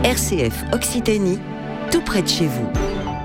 RCF Occitanie, tout près de chez vous.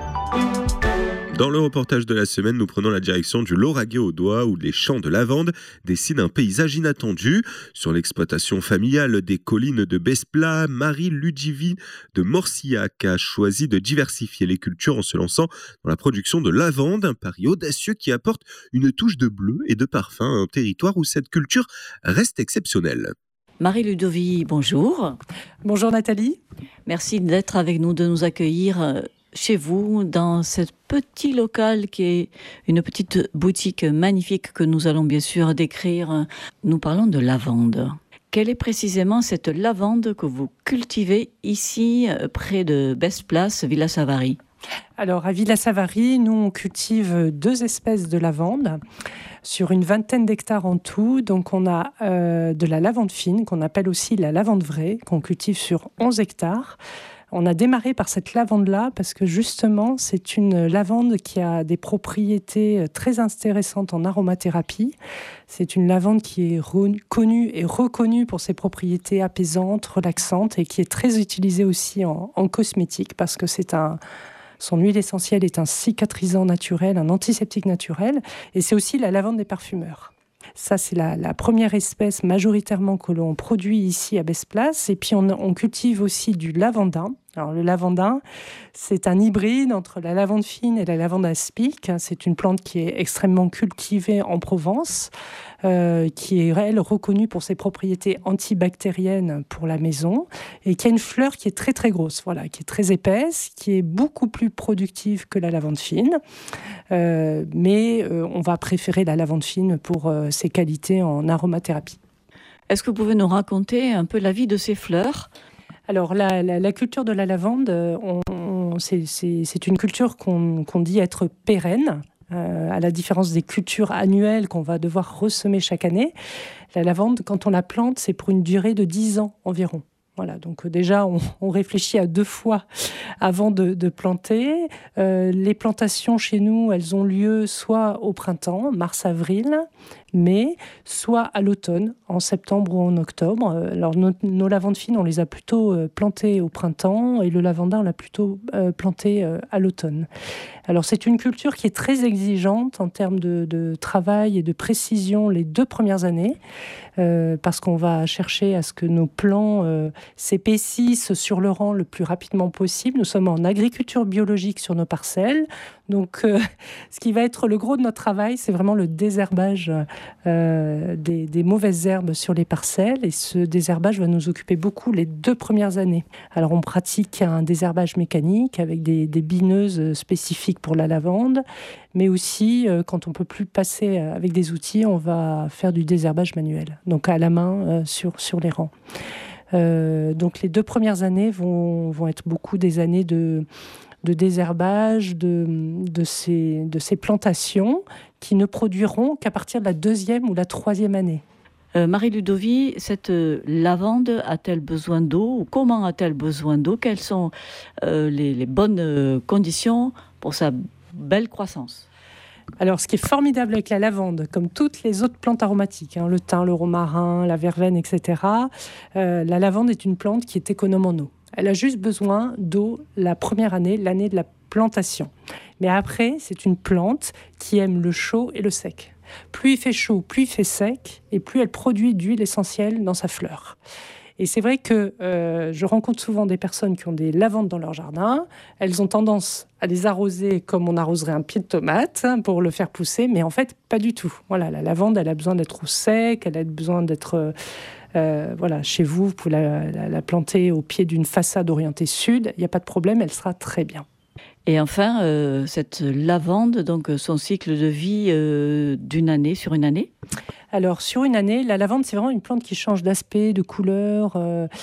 Dans le reportage de la semaine, nous prenons la direction du Lauragais-Audois où les champs de lavande dessinent un paysage inattendu. Sur l'exploitation familiale des collines de Besplat, Marie Ludivine de Morcillac a choisi de diversifier les cultures en se lançant dans la production de lavande, un pari audacieux qui apporte une touche de bleu et de parfum à un territoire où cette culture reste exceptionnelle. Marie Ludovie, bonjour. Bonjour Nathalie. Merci d'être avec nous, de nous accueillir chez vous, dans ce petit local qui est une petite boutique magnifique que nous allons bien sûr décrire. Nous parlons de lavande. Quelle est précisément cette lavande que vous cultivez ici, près de Besplat, Villa Savary ? Alors à Villa Savary, nous on cultive 2 espèces de lavande sur une 20aine d'hectares en tout. Donc on a de la lavande fine, qu'on appelle aussi la lavande vraie, qu'on cultive sur 11 hectares. On a démarré par cette lavande-là parce que justement, c'est une lavande qui a des propriétés très intéressantes en aromathérapie. C'est une lavande qui est connue et reconnue pour ses propriétés apaisantes, relaxantes et qui est très utilisée aussi en cosmétique parce que son huile essentielle est un cicatrisant naturel, un antiseptique naturel et c'est aussi la lavande des parfumeurs. Ça, c'est la première espèce majoritairement que l'on produit ici à Besplat. Et puis, on cultive aussi du lavandin. Alors, le lavandin, c'est un hybride entre la lavande fine et la lavande aspic. C'est une plante qui est extrêmement cultivée en Provence, qui est, elle, reconnue pour ses propriétés antibactériennes pour la maison et qui a une fleur qui est très, très grosse, voilà, qui est très épaisse, qui est beaucoup plus productive que la lavande fine. Mais on va préférer la lavande fine pour ses qualités en aromathérapie. Est-ce que vous pouvez nous raconter un peu la vie de ces fleurs ? Alors, la culture de la lavande, c'est une culture qu'on dit être pérenne, à la différence des cultures annuelles qu'on va devoir ressemer chaque année. La lavande, quand on la plante, c'est pour une durée de 10 ans environ. Voilà, donc déjà, on réfléchit à 2 fois avant de planter. Les plantations chez nous, elles ont lieu soit au printemps, mars-avril, mai, soit à l'automne, en septembre ou en octobre. Alors, nos lavandes fines, on les a plutôt plantées au printemps et le lavandin, on l'a plutôt planté à l'automne. Alors, c'est une culture qui est très exigeante en termes de travail et de précision les 2 premières années, parce qu'on va chercher à ce que nos plants s'épaississent sur le rang le plus rapidement possible. Nous sommes en agriculture biologique sur nos parcelles. Donc, ce qui va être le gros de notre travail, c'est vraiment le désherbage des mauvaises herbes sur les parcelles. Et ce désherbage va nous occuper beaucoup les 2 premières années. Alors, on pratique un désherbage mécanique avec des bineuses spécifiques pour la lavande. Mais aussi, quand on ne peut plus passer avec des outils, on va faire du désherbage manuel. Donc, à la main sur les rangs. Donc, les 2 premières années vont être beaucoup des années de désherbage de ces plantations qui ne produiront qu'à partir de la 2e ou la 3e année. Marie Ludovie, cette lavande a-t-elle besoin d'eau ou comment a-t-elle besoin d'eau ? Quelles sont les bonnes conditions pour sa belle croissance ? Alors, ce qui est formidable avec la lavande, comme toutes les autres plantes aromatiques, le thym, le romarin, la verveine, etc., la lavande est une plante qui est économe en eau. Elle a juste besoin d'eau la première année, l'année de la plantation. Mais après, c'est une plante qui aime le chaud et le sec. Plus il fait chaud, plus il fait sec, et plus elle produit d'huile essentielle dans sa fleur. Et c'est vrai que je rencontre souvent des personnes qui ont des lavandes dans leur jardin. Elles ont tendance à les arroser comme on arroserait un pied de tomate pour le faire pousser, mais en fait, pas du tout. Voilà, la lavande, elle a besoin d'être au sec, elle a besoin d'être... chez vous pouvez la planter au pied d'une façade orientée sud, il n'y a pas de problème, elle sera très bien. Et enfin, cette lavande, donc son cycle de vie d'une année sur une année ? Alors, sur une année, la lavande, c'est vraiment une plante qui change d'aspect, de couleur.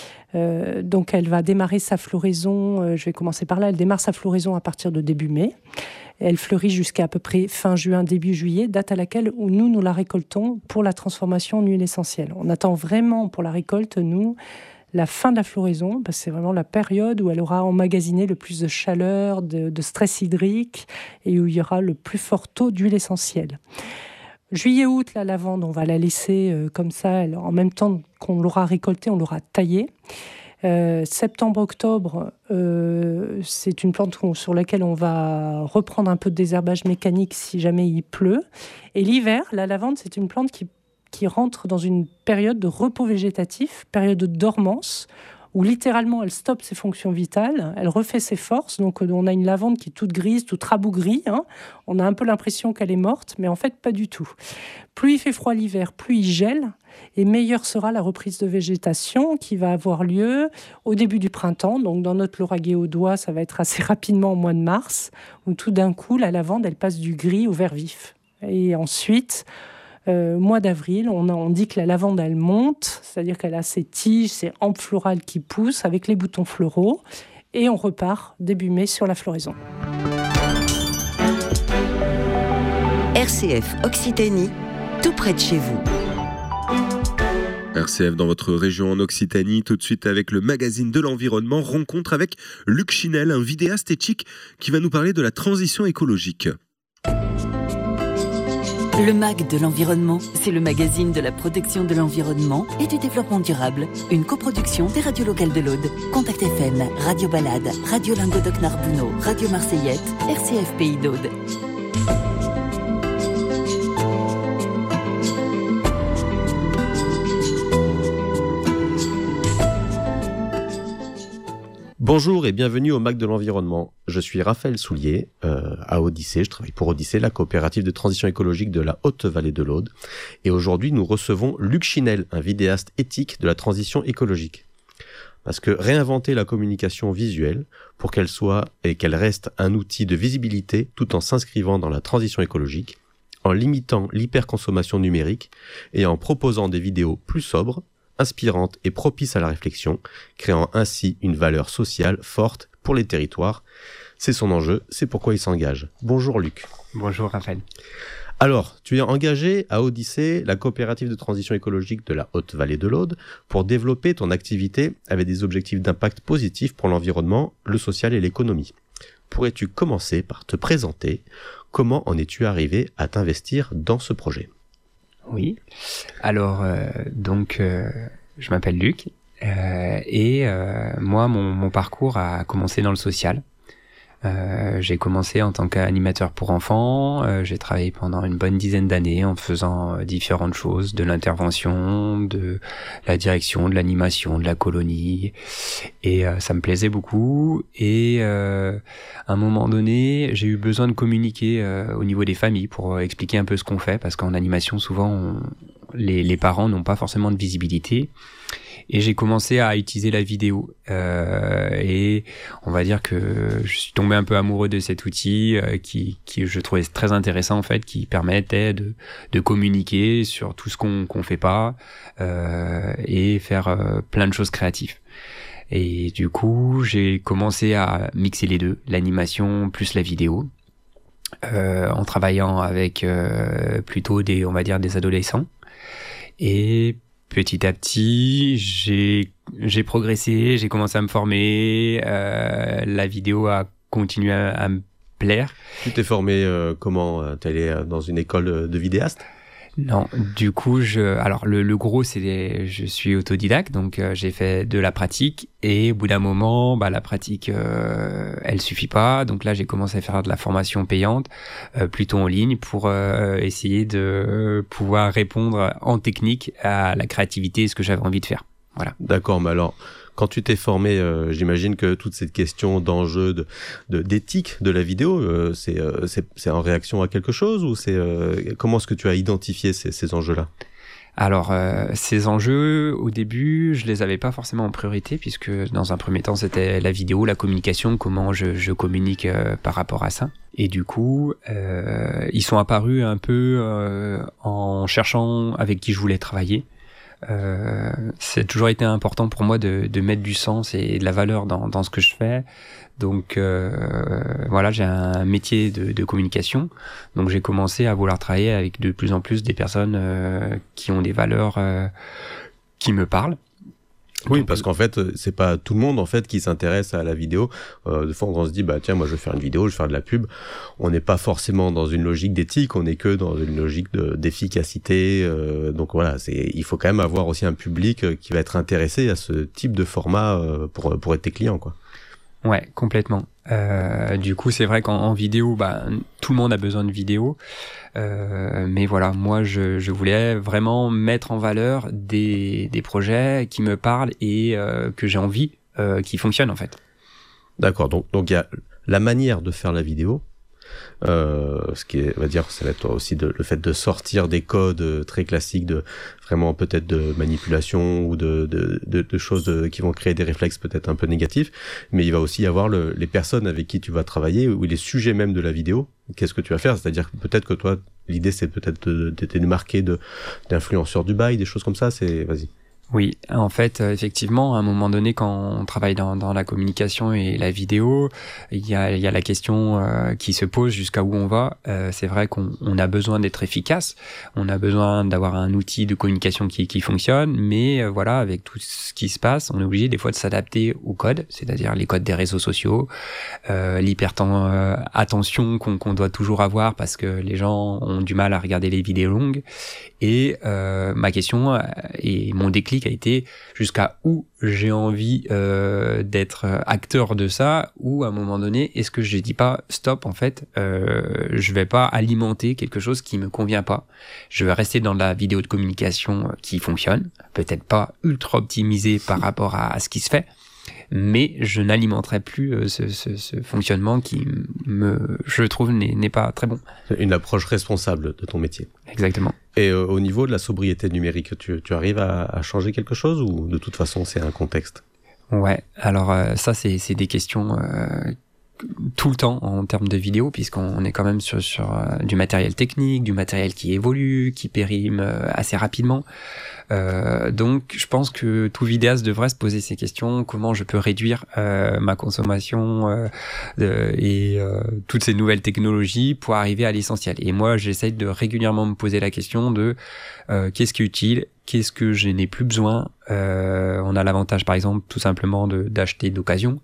Donc, elle va démarrer sa floraison, je vais commencer par là, elle démarre sa floraison à partir de début mai. Elle fleurit jusqu'à à peu près fin juin, début juillet, date à laquelle nous la récoltons pour la transformation en huile essentielle. On attend vraiment pour la récolte, nous, la fin de la floraison, parce que c'est vraiment la période où elle aura emmagasiné le plus de chaleur, de stress hydrique, et où il y aura le plus fort taux d'huile essentielle. Juillet-août, la lavande, on va la laisser comme ça, en même temps qu'on l'aura récoltée, on l'aura taillée. Septembre-octobre, c'est une plante sur laquelle on va reprendre un peu de désherbage mécanique si jamais il pleut. Et l'hiver, la lavande, c'est une plante qui rentre dans une période de repos végétatif, période de dormance, où littéralement elle stoppe ses fonctions vitales, elle refait ses forces. Donc on a une lavande qui est toute grise, toute rabougrie. On a un peu l'impression qu'elle est morte, mais en fait pas du tout. Plus il fait froid l'hiver, plus il gèle, et meilleure sera la reprise de végétation qui va avoir lieu au début du printemps. Donc dans notre lauragais au doigt, ça va être assez rapidement au mois de mars, où tout d'un coup la lavande elle passe du gris au vert vif. Et ensuite, mois d'avril, on dit que la lavande elle monte, c'est-à-dire qu'elle a ses tiges, ses hampes florales qui poussent avec les boutons floraux, et on repart début mai sur la floraison. RCF Occitanie, tout près de chez vous. RCF dans votre région en Occitanie, tout de suite avec le magazine de l'environnement, rencontre avec Luc Chinel, un vidéaste éthique qui va nous parler de la transition écologique. Le MAG de l'environnement, c'est le magazine de la protection de l'environnement et du développement durable. Une coproduction des radios locales de l'Aude. Contact FM, Radio Balade, Radio Languedoc-Narbonneau, Radio Marseillette, RCF Pays d'Aude. Bonjour et bienvenue au MAG de l'environnement. Je suis Raphaël Soulier, à Odyssée. Je travaille pour Odyssée, la coopérative de transition écologique de la Haute-Vallée de l'Aude. Et aujourd'hui, nous recevons Luc Chinel, un vidéaste éthique de la transition écologique. Parce que réinventer la communication visuelle pour qu'elle soit et qu'elle reste un outil de visibilité tout en s'inscrivant dans la transition écologique, en limitant l'hyperconsommation numérique et en proposant des vidéos plus sobres, inspirante et propice à la réflexion, créant ainsi une valeur sociale forte pour les territoires. C'est son enjeu, c'est pourquoi il s'engage. Bonjour Luc. Bonjour Raphaël. Alors, tu es engagé à Odyssée, la coopérative de transition écologique de la Haute-Vallée de l'Aude, pour développer ton activité avec des objectifs d'impact positif pour l'environnement, le social et l'économie. Pourrais-tu commencer par te présenter? Comment en es-tu arrivé à t'investir dans ce projet? Oui, alors je m'appelle Luc et moi mon parcours a commencé dans le social. J'ai commencé en tant qu'animateur pour enfants, j'ai travaillé pendant une bonne dizaine d'années en faisant différentes choses, de l'intervention, de la direction, de l'animation, de la colonie, et ça me plaisait beaucoup. Et à un moment donné, j'ai eu besoin de communiquer au niveau des familles pour expliquer un peu ce qu'on fait, parce qu'en animation, souvent, les parents n'ont pas forcément de visibilité. Et j'ai commencé à utiliser la vidéo. Et on va dire que je suis tombé un peu amoureux de cet outil qui je trouvais très intéressant en fait, qui permettait de communiquer sur tout ce qu'on fait pas et faire plein de choses créatives. Et du coup, j'ai commencé à mixer les deux, l'animation plus la vidéo, en travaillant avec plutôt des adolescents. Et petit à petit, j'ai progressé, j'ai commencé à me former, la vidéo a continué à me plaire. Tu t'es formé comment? T'es allé dans une école de vidéaste? Non, du coup, alors le gros, je suis autodidacte, donc j'ai fait de la pratique, et au bout d'un moment, la pratique, elle suffit pas, donc là j'ai commencé à faire de la formation payante, plutôt en ligne, pour essayer de pouvoir répondre en technique à la créativité et ce que j'avais envie de faire. Voilà. D'accord, mais alors, quand tu t'es formé, j'imagine que toute cette question d'enjeu d'éthique de la vidéo, c'est en réaction à quelque chose, ou comment est-ce que tu as identifié ces enjeux-là? Alors, ces enjeux, au début, je les avais pas forcément en priorité, puisque dans un premier temps, c'était la vidéo, la communication, comment je communique par rapport à ça. Et du coup, ils sont apparus un peu en cherchant avec qui je voulais travailler. C'est toujours été important pour moi de mettre du sens et de la valeur dans ce que je fais. Donc voilà, j'ai un métier de communication, donc j'ai commencé à vouloir travailler avec de plus en plus des personnes qui ont des valeurs qui me parlent. Oui, parce qu'en fait, c'est pas tout le monde en fait qui s'intéresse à la vidéo. Des fois, on se dit tiens, moi je vais faire une vidéo, je vais faire de la pub. On n'est pas forcément dans une logique d'éthique, on est que dans une logique d'efficacité. Donc voilà, il faut quand même avoir aussi un public qui va être intéressé à ce type de format pour être tes clients, quoi. Ouais, complètement. Du coup, c'est vrai qu'en vidéo, tout le monde a besoin de vidéo. Mais voilà, moi, je voulais vraiment mettre en valeur des projets qui me parlent et que j'ai envie qui fonctionnent, en fait. D'accord. Donc il y a la manière de faire la vidéo. Ce qui est, on va dire, ça va être aussi le fait de sortir des codes très classiques de vraiment peut-être de manipulation ou de choses qui vont créer des réflexes peut-être un peu négatifs, mais il va aussi y avoir les personnes avec qui tu vas travailler ou les sujets même de la vidéo. Qu'est-ce que tu vas faire? C'est-à-dire que peut-être que toi, l'idée c'est peut-être de démarquer d'influenceurs du bail, des choses comme ça. Vas-y. Oui, en fait, effectivement, à un moment donné, quand on travaille dans la communication et la vidéo, il y a la question qui se pose jusqu'à où on va. C'est vrai qu'on a besoin d'être efficace, on a besoin d'avoir un outil de communication qui fonctionne, mais voilà, avec tout ce qui se passe, on est obligé des fois de s'adapter aux codes, c'est-à-dire les codes des réseaux sociaux, attention qu'on doit toujours avoir parce que les gens ont du mal à regarder les vidéos longues. Et ma question et mon déclic a été jusqu'à où j'ai envie d'être acteur de ça, ou à un moment donné, est-ce que je dis pas stop, en fait, je vais pas alimenter quelque chose qui me convient pas. Je vais rester dans la vidéo de communication qui fonctionne, peut-être pas ultra optimisée par rapport à ce qui se fait, mais je n'alimenterai plus ce fonctionnement qui je trouve n'est pas très bon. Une approche responsable de ton métier. Exactement. Et au niveau de la sobriété numérique, tu arrives à changer quelque chose ou de toute façon c'est un contexte? Ouais, alors ça c'est des questions tout le temps en termes de vidéo, puisqu'on est quand même sur du matériel technique, du matériel qui évolue, qui périme assez rapidement. Donc je pense que tout vidéaste devrait se poser ces questions: comment je peux réduire ma consommation et toutes ces nouvelles technologies pour arriver à l'essentiel. Et moi j'essaye de régulièrement me poser la question de qu'est-ce qui est utile, qu'est-ce que je n'ai plus besoin. On a l'avantage par exemple tout simplement d'acheter d'occasion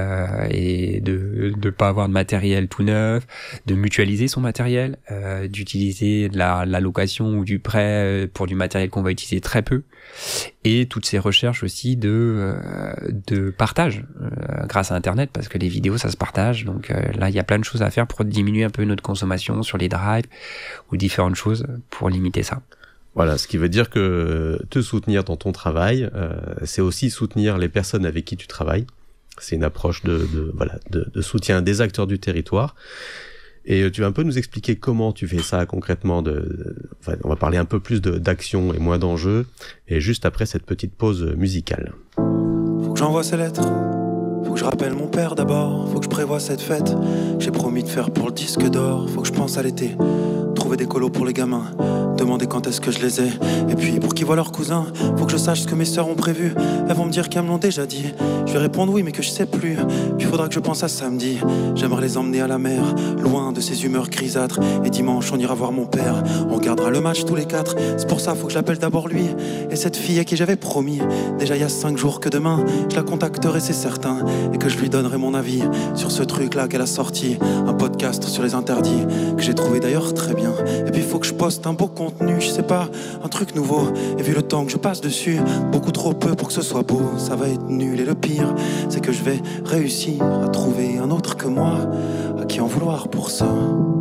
et de pas avoir de matériel tout neuf, de mutualiser son matériel, d'utiliser de la location ou du prêt pour du matériel qu'on va utiliser très peu, et toutes ces recherches aussi de partage grâce à Internet, parce que les vidéos ça se partage. Donc là il y a plein de choses à faire pour diminuer un peu notre consommation sur les drives ou différentes choses pour limiter ça. Voilà, ce qui veut dire que te soutenir dans ton travail, c'est aussi soutenir les personnes avec qui tu travailles. C'est une approche de soutien des acteurs du territoire. Et tu vas un peu nous expliquer comment tu fais ça concrètement. On va parler un peu plus d'action et moins d'enjeux. Et juste après cette petite pause musicale. Faut que j'envoie ces lettres. Faut que je rappelle mon père d'abord. Faut que je prévoie cette fête. J'ai promis de faire pour le disque d'or. Faut que je pense à l'été. Trouver des colos pour les gamins. Demander quand est-ce que je les ai. Et puis pour qu'ils voient leurs cousins, faut que je sache ce que mes sœurs ont prévu. Elles vont me dire qu'elles me l'ont déjà dit. Je vais répondre oui mais que je sais plus. Puis faudra que je pense à samedi. J'aimerais les emmener à la mer, loin de ces humeurs grisâtres. Et dimanche on ira voir mon père. On regardera le match tous les quatre. C'est pour ça faut que je l'appelle d'abord lui. Et cette fille à qui j'avais promis déjà il y a 5 jours que demain je la contacterai, c'est certain. Et que je lui donnerai mon avis sur ce truc là qu'elle a sorti. Un podcast sur les interdits que j'ai trouvé d'ailleurs très bien. Et puis faut que je poste un beau contenu, je sais pas, un truc nouveau. Et vu le temps que je passe dessus, beaucoup trop peu pour que ce soit beau. Ça va être nul et le pire, c'est que je vais réussir à trouver un autre que moi, à qui en vouloir pour ça.